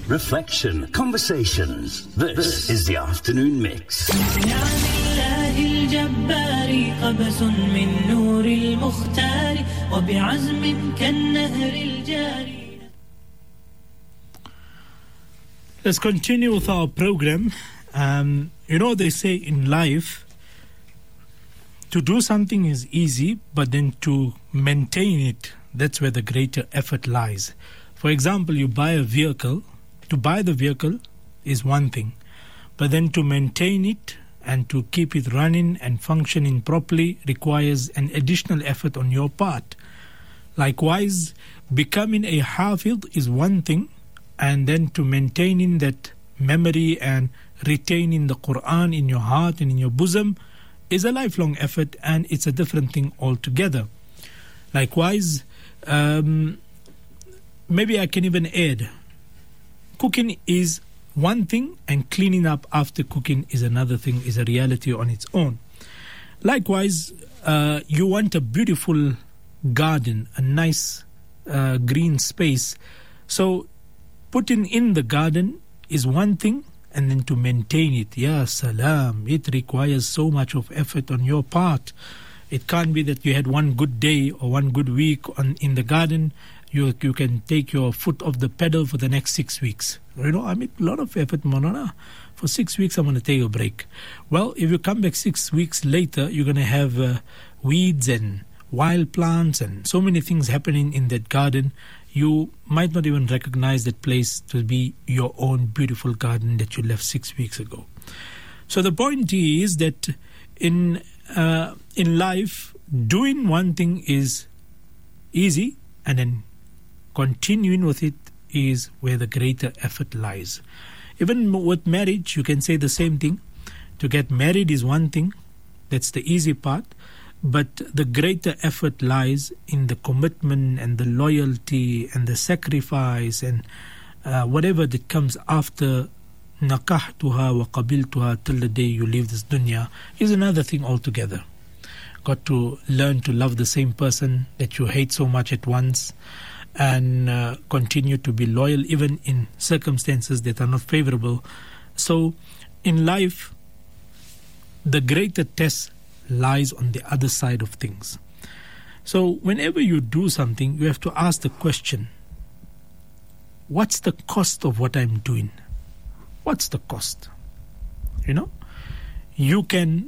reflection, conversations. This is the Afternoon Mix. قبس من نور المختار وبعزم كالنهر الجاري. Let's continue with our program. They say in life, to do something is easy, but then to maintain it, that's where the greater effort lies. For example, you buy a vehicle. To buy the vehicle is one thing, but then to maintain it and to keep it running and functioning properly requires an additional effort on your part. Likewise, becoming a hafiz is one thing, and then to maintaining that memory and retaining the Quran in your heart and in your bosom is a lifelong effort, and it's a different thing altogether. Likewise, maybe I can even add, cooking is one thing, and cleaning up after cooking is another thing, is a reality on its own. Likewise, you want a beautiful garden, a nice green space. So putting in the garden is one thing, and then to maintain it, ya salam, it requires so much of effort on your part. It can't be that you had one good day or one good week in the garden. You can take your foot off the pedal for the next 6 weeks. I made a lot of effort, Monana. For 6 weeks, I'm going to take a break. Well, if you come back 6 weeks later, you're going to have weeds and wild plants and so many things happening in that garden. You might not even recognize that place to be your own beautiful garden that you left 6 weeks ago. So the point is that in life, doing one thing is easy, and then continuing with it is where the greater effort lies. Even with marriage, you can say the same thing. To get married is one thing, that's the easy part, but the greater effort lies in the commitment and the loyalty and the sacrifice and whatever that comes after nakahtuha wa qabiltuha till the day you leave this dunya is another thing altogether. Got to learn to love the same person that you hate so much at once, and continue to be loyal even in circumstances that are not favorable. So in life, the greater test lies on the other side of things. So whenever you do something, you have to ask the question, what's the cost of what I'm doing? What's the cost? You can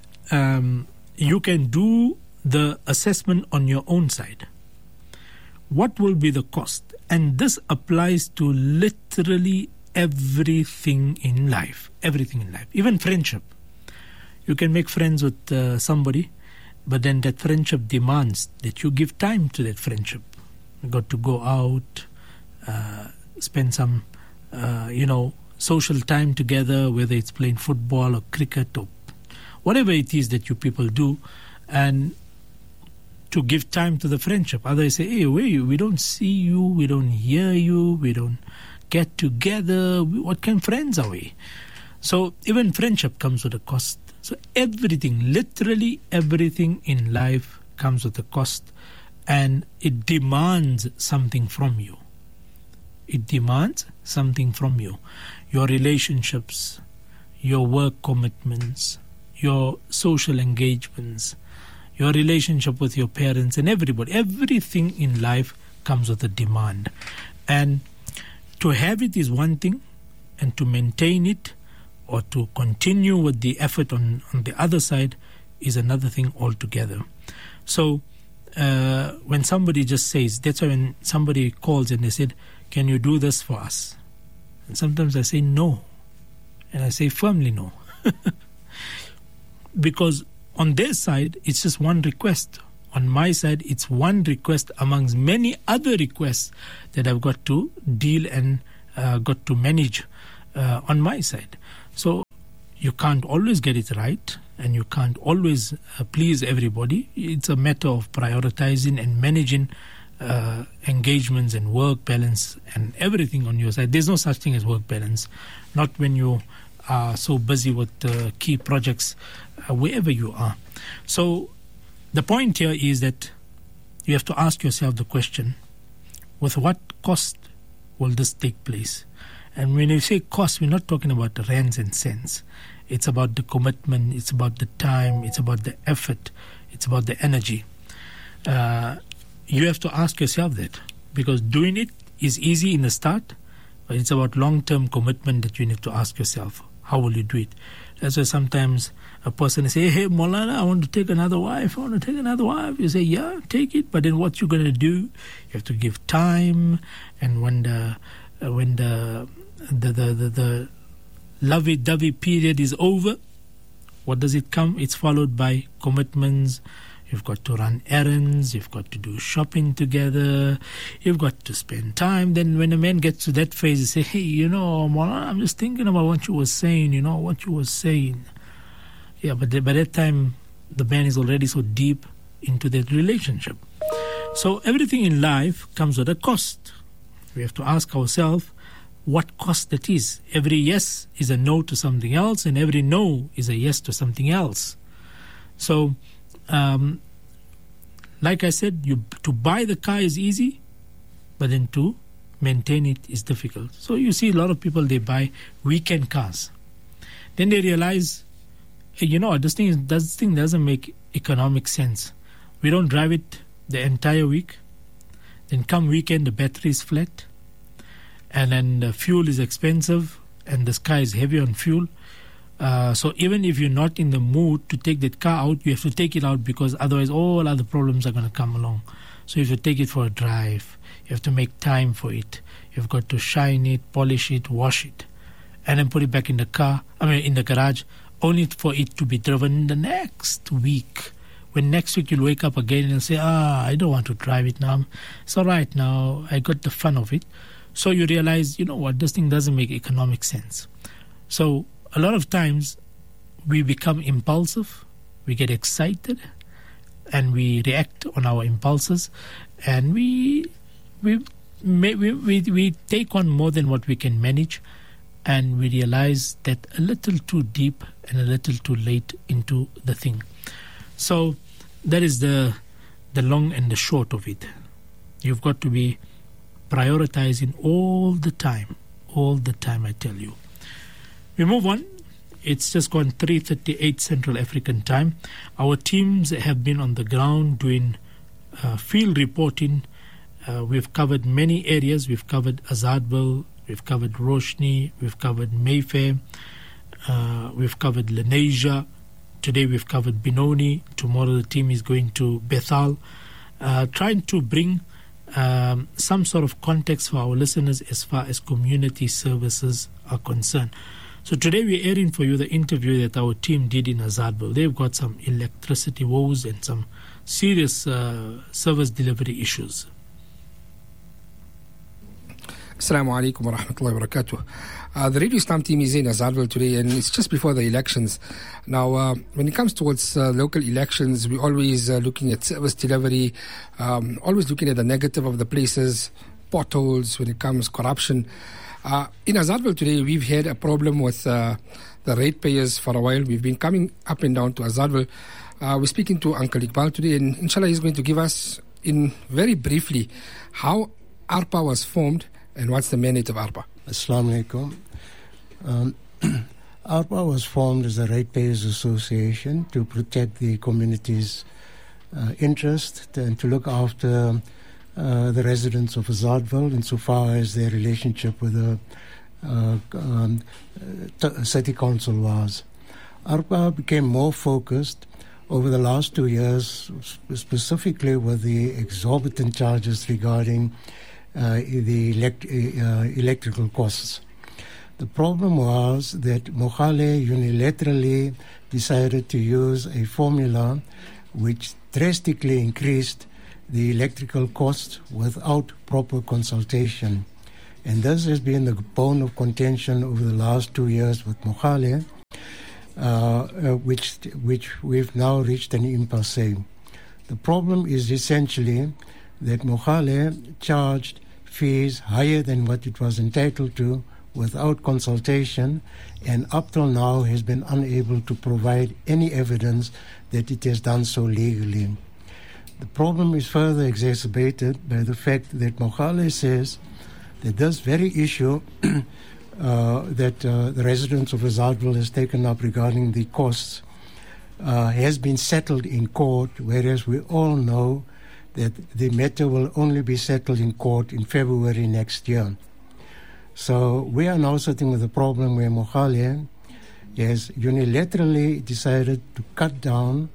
do the assessment on your own side. What will be the cost? And this applies to literally everything in life. Everything in life. Even friendship. You can make friends with somebody, but then that friendship demands that you give time to that friendship. You got to go out, spend some, social time together, whether it's playing football or cricket or whatever it is that you people do, and to give time to the friendship. Others say, hey, we don't see you, we don't hear you, we don't get together. What kind of friends are we? So even friendship comes with a cost. So everything, literally everything in life comes with a cost, and it demands something from you. It demands something from you. Your relationships, your work commitments, your social engagements, your relationship with your parents and everybody. Everything in life comes with a demand. And to have it is one thing, and to maintain it or to continue with the effort on the other side is another thing altogether. So when somebody just says, that's why when somebody calls and they said, can you do this for us? And sometimes I say no. And I say firmly no. Because on their side, it's just one request. On my side, it's one request amongst many other requests that I've got to deal and got to manage on my side. So you can't always get it right, and you can't always please everybody. It's a matter of prioritizing and managing engagements and work balance and everything on your side. There's no such thing as work balance, not when you are so busy with key projects wherever you are. So the point here is that you have to ask yourself the question, with what cost will this take place? And when you say cost, we're not talking about the rands and cents. It's about the commitment, it's about the time, it's about the effort, it's about the energy. You have to ask yourself that, because doing it is easy in the start, but it's about long-term commitment that you need to ask yourself. How will you do it? That's why sometimes a person say, hey, Maulana, I want to take another wife. You say, yeah, take it. But then what you're going to do, you have to give time. And when the lovey-dovey period is over, what does it come? It's followed by commitments. You've got to run errands, you've got to do shopping together, you've got to spend time. Then when a man gets to that phase, he say, hey, Maulana, I'm just thinking about what you were saying, Yeah, but by that time, the man is already so deep into that relationship. So everything in life comes with a cost. We have to ask ourselves what cost that is. Every yes is a no to something else, and every no is a yes to something else. So, like I said, to buy the car is easy, but then to maintain it is difficult. So you see a lot of people, they buy weekend cars. Then they realize, this thing doesn't make economic sense. We don't drive it the entire week. Then come weekend, the battery is flat. And then the fuel is expensive, and the car is heavy on fuel. So even if you're not in the mood to take that car out, you have to take it out, because otherwise all other problems are going to come along. So if you take it for a drive, you have to make time for it. You've got to shine it, polish it, wash it, and then put it back in the garage, only for it to be driven the next week. When next week you'll wake up again and say, I don't want to drive it now. It's all right now. I got the fun of it. So you realize, this thing doesn't make economic sense. So a lot of times we become impulsive, we get excited, and we react on our impulses, and we take on more than what we can manage, and we realize that a little too deep and a little too late into the thing. So that is the long and the short of it. You've got to be prioritizing all the time, I tell you. We move on. It's just gone 3:38 Central African time. Our teams have been on the ground doing field reporting. We've covered many areas. We've covered Azadville, we've covered Roshni, we've covered Mayfair, we've covered Lenasia. Today we've covered Benoni. Tomorrow the team is going to Bethal, trying to bring some sort of context for our listeners as far as community services are concerned. So today we're airing for you the interview that our team did in Azadville. They've got some electricity woes and some serious service delivery issues. Assalamu alaikum wa rahmatullahi wa barakatuh. The Radio Islam team is in Azadville today, and it's just before the elections. Now, when it comes towards local elections, we're always looking at service delivery, always looking at the negative of the places, potholes, when it comes corruption. In Azadville today, we've had a problem with the ratepayers for a while. We've been coming up and down to Azadville. We're speaking to Uncle Iqbal today, and inshallah he's going to give us, in very briefly, how ARPA was formed and what's the mandate of ARPA. Assalamu alaikum. ARPA was formed as a ratepayers association to protect the community's interest and to look after the residents of Azadville insofar as their relationship with the city council was. ARPA became more focused over the last 2 years, specifically with the exorbitant charges regarding the electrical costs. The problem was that Mokhale unilaterally decided to use a formula which drastically increased the electrical costs without proper consultation. And this has been the bone of contention over the last 2 years with Mokhale, which we've now reached an impasse. The problem is essentially that Mokhale charged fees higher than what it was entitled to without consultation, and up till now has been unable to provide any evidence that it has done so legally. The problem is further exacerbated by the fact that Mokhale says that this very issue that the residents of Azadville has taken up regarding the costs has been settled in court, whereas we all know that the matter will only be settled in court in February next year. So we are now sitting with a problem where Mogale has unilaterally decided to cut down,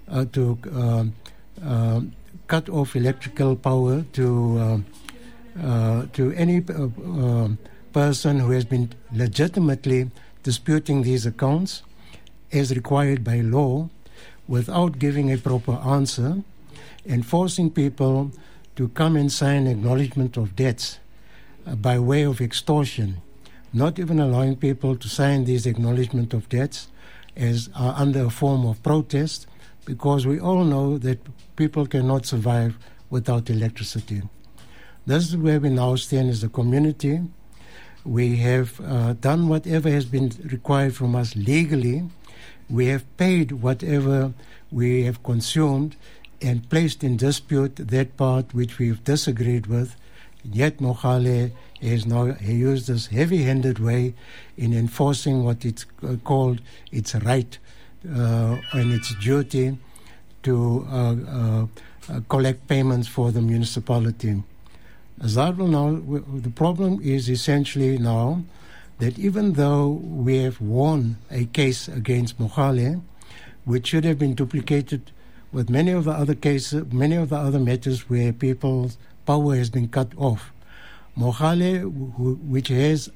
cut off electrical power to any person who has been legitimately disputing these accounts as required by law without giving a proper answer, and forcing people to come and sign acknowledgement of debts by way of extortion, not even allowing people to sign these acknowledgement of debts as under a form of protest, because we all know that people cannot survive without electricity. This is where we now stand as a community. We have done whatever has been required from us legally. We have paid whatever we have consumed and placed in dispute that part which we have disagreed with. Yet Mogale has now used this heavy-handed way in enforcing what it's called its right and its duty to collect payments for the municipality. Azadville now, the problem is essentially now that even though we have won a case against Mogale, which should have been duplicated with many of the other cases, many of the other matters where people's power has been cut off, Mogale, which has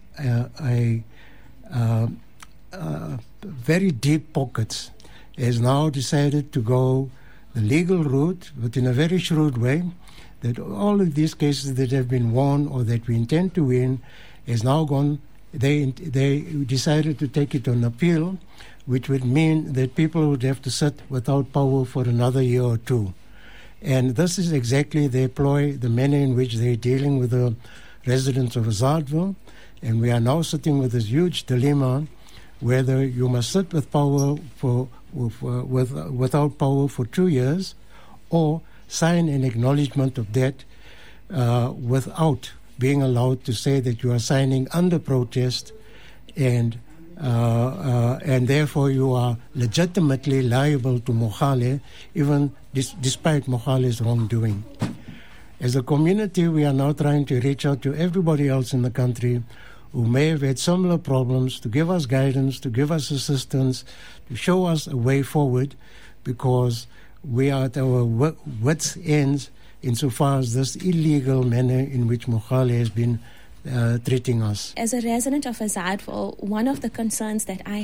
very deep pockets, has now decided to go the legal route, but in a very shrewd way, that all of these cases that have been won or that we intend to win is now gone. They decided to take it on appeal, which would mean that people would have to sit without power for another year or two. And this is exactly the ploy, the manner in which they're dealing with the residents of Azadville. And we are now sitting with this huge dilemma, whether you must sit with power without power for 2 years, or sign an acknowledgement of debt without being allowed to say that you are signing under protest, and therefore you are legitimately liable to Mogale, even despite Mogale's wrongdoing. As a community, we are now trying to reach out to everybody else in the country who may have had similar problems, to give us guidance, to give us assistance, to show us a way forward, because we are at our wits' ends insofar as this illegal manner in which Mogale has been treating us. As a resident of Azadville, one of the concerns that I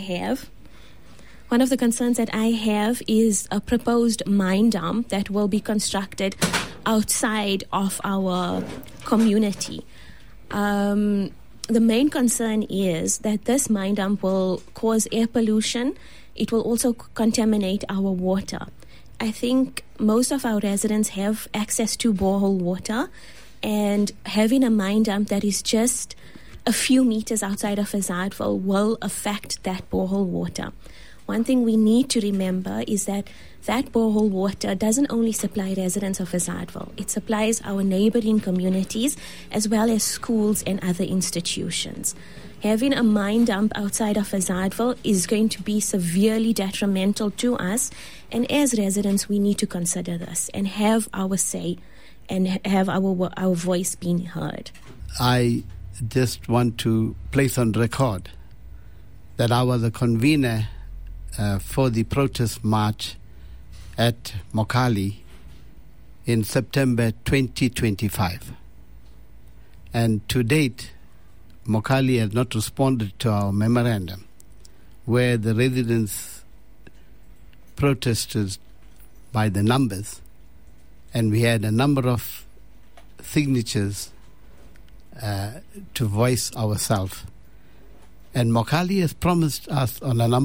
have is a proposed mine dump that will be constructed outside of our community. The main concern is that this mine dump will cause air pollution. It will also contaminate our water. I think most of our residents have access to borehole water, and having a mine dump that is just a few meters outside of Azadville will affect that borehole water. One thing we need to remember is that borehole water doesn't only supply residents of Azadville. It supplies our neighboring communities as well as schools and other institutions. Having a mine dump outside of Azadville is going to be severely detrimental to us, and as residents we need to consider this and have our say and have our voice being heard. I just want to place on record that I was a convener for the protest march at Mogale in September 2025. And to date, Mogale has not responded to our memorandum, where the residents protested by the numbers, and we had a number of signatures to voice ourselves. And Mogale has promised us on a number